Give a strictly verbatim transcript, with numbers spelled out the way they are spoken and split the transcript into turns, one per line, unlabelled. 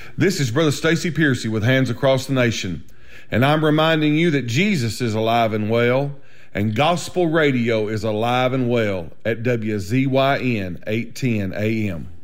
This is Brother Stacy Piercy with Hands Across the Nation, and I'm reminding you that Jesus is alive and well, and gospel radio is alive and well at W Z Y N eight ten A M.